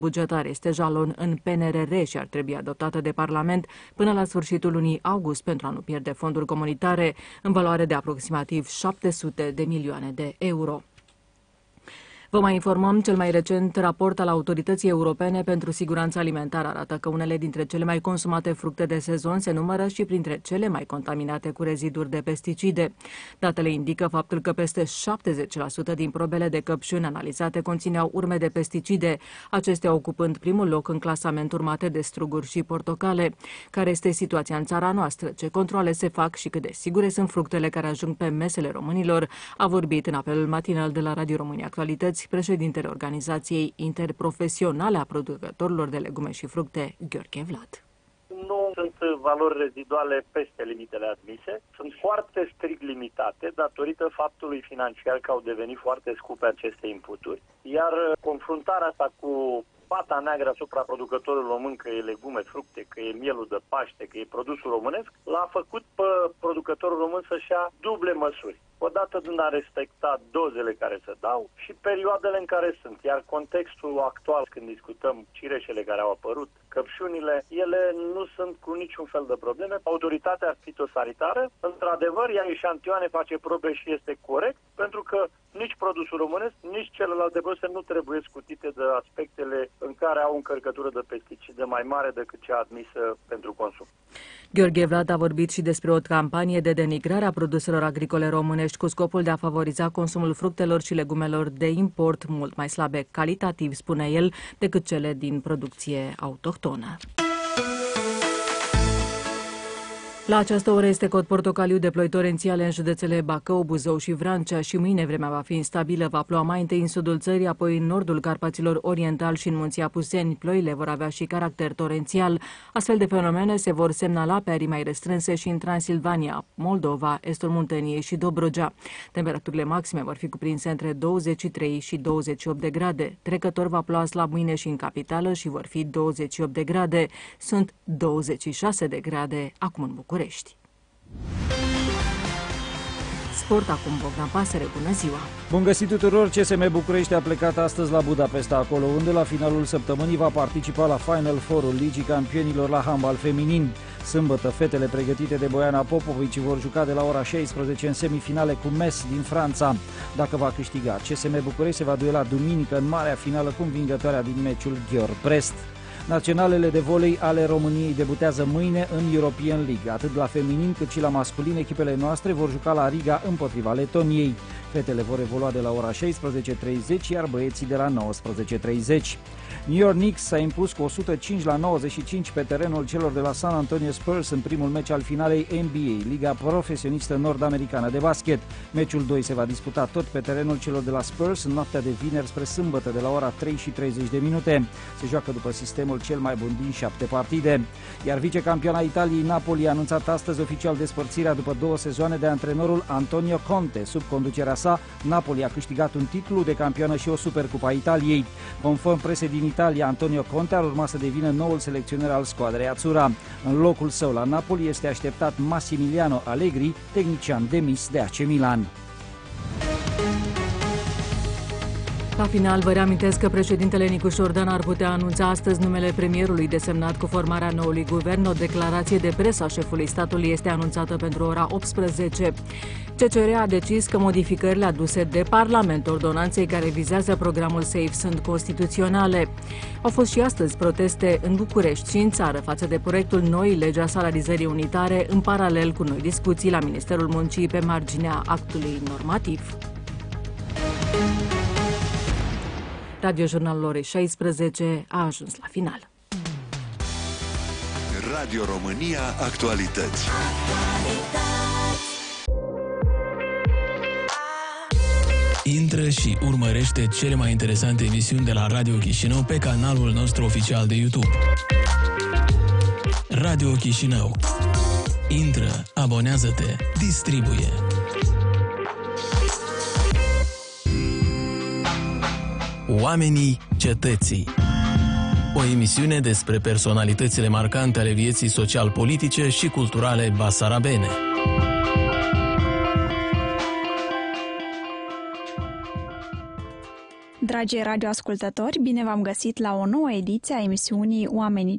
bugetar este jalon în PNRR și ar trebui adoptată de Parlament până la sfârșitul lunii august pentru a nu pierde fonduri comunitare în valoare de aproximativ 700 de milioane de euro. Vă mai informăm, cel mai recent raport al Autorității Europene pentru Siguranța Alimentară arată că unele dintre cele mai consumate fructe de sezon se numără și printre cele mai contaminate cu reziduri de pesticide. Datele indică faptul că peste 70% din probele de căpșuni analizate conțineau urme de pesticide, acestea ocupând primul loc în clasament urmate de struguri și portocale. Care este situația în țara noastră? Ce controale se fac și cât de sigure sunt fructele care ajung pe mesele românilor? A vorbit în apelul matinal de la Radio România Actualități președintele Organizației Interprofesionale a Producătorilor de Legume și Fructe, Gheorghe Vlad. Nu sunt valori reziduale peste limitele admise, sunt foarte strict limitate datorită faptului financiar că au devenit foarte scumpe aceste inputuri, iar confruntarea asta cu pata neagră asupra producătorului român, că e legume, fructe, că e mielul de Paște, că e produsul românesc, l-a făcut pe producătorul român să-și ia duble măsuri. Odată din a respecta dozele care se dau și perioadele în care sunt. Iar contextul actual, când discutăm cireșele care au apărut, căpșunile, ele nu sunt cu niciun fel de probleme. Autoritatea fitosanitară, într-adevăr, ia eșantioane, face probe și este corect, pentru că nici produsul românesc, nici celelalte produse nu trebuie scutite de aspectele în care au o încărcătură de pesticide mai mare decât cea admisă pentru consum. Gheorghe Vlad a vorbit și despre o campanie de denigrare a produselor agricole românești cu scopul de a favoriza consumul fructelor și legumelor de import mult mai slabe calitativ, spune el, decât cele din producție autohtonă. La această oră este cod portocaliu de ploi torențiale în județele Bacău, Buzău și Vrancea și mâine vremea va fi instabilă. Va ploua mai întâi în sudul țării, apoi în nordul Carpaților Oriental și în Munții Apuseni. Ploile vor avea și caracter torențial. Astfel de fenomene se vor semnala pe arii mai restrânse și în Transilvania, Moldova, estul Munteniei și Dobrogea. Temperaturile maxime vor fi cuprinse între 23 și 28 de grade. Trecător va ploua slab mâine și în capitală și vor fi 28 de grade. Sunt 26 de grade acum în București. Sport acum, Bogdan Pasăre, bună ziua! Bun găsit tuturor! CSM București a plecat astăzi la Budapesta, acolo unde la finalul săptămânii va participa la Final Four-ul Ligii Campionilor la handbal feminin. Sâmbătă, fetele pregătite de Boiana Popovici vor juca de la ora 16 în semifinale cu Metz din Franța. Dacă va câștiga, CSM București se va duela duminică în marea finală cu învingătoarea din meciul Győr-Brest. Naționalele de volei ale României debutează mâine în European League. Atât la feminin cât și la masculin, echipele noastre vor juca la Riga împotriva Letoniei. Fetele vor evolua de la ora 16:30, iar băieții de la 19:30. New York Knicks s-a impus cu 105-95 pe terenul celor de la San Antonio Spurs în primul meci al finalei NBA, Liga Profesionistă Nord-Americană de Basket. Meciul 2 se va disputa tot pe terenul celor de la Spurs în noaptea de vineri spre sâmbătă de la ora 3:30. Se joacă după sistemul cel mai bun din 7 partide. Iar vicecampioana Italiei Napoli a anunțat astăzi oficial despărțirea după 2 sezoane de antrenorul Antonio Conte. Sub conducerea sa, Napoli a câștigat un titlu de campioană și o Supercupa Italiei. Conform presei din Italia, Antonio Conte ar urma să devină noul selecționer al squadrei Azzurra. În locul său la Napoli este așteptat Massimiliano Allegri, tehnician demis de AC Milan. La final, vă reamintesc că președintele Nicu Șordan ar putea anunța astăzi numele premierului desemnat cu formarea noului guvern. O declarație de presă a șefului statului este anunțată pentru ora 18. CCR a decis că modificările aduse de Parlament ordonanței care vizează programul SAFE sunt constituționale. Au fost și astăzi proteste în București și în țară față de proiectul noii legea salarizării unitare, în paralel cu noi discuții la Ministerul Muncii pe marginea actului normativ. Radiojurnalul orei 16 a ajuns la final. Radio România Actualități. Intră și urmărește cele mai interesante emisiuni de la Radio Chișinău pe canalul nostru oficial de YouTube. Radio Chișinău. Intră, abonează-te, distribuie. Oamenii cetății. O emisiune despre personalitățile marcante ale vieții social-politice și culturale basarabene. Dragi radioascultători, bine v-am găsit la o nouă ediție a emisiunii Oamenii